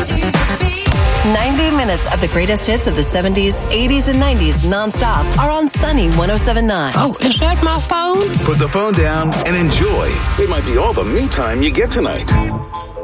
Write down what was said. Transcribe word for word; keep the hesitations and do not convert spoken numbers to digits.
ninety minutes of the greatest hits of the seventies, eighties, and nineties nonstop are on Sunny one oh seven point nine. Oh, is that my phone? Put the phone down and enjoy. It might be all the me time you get tonight.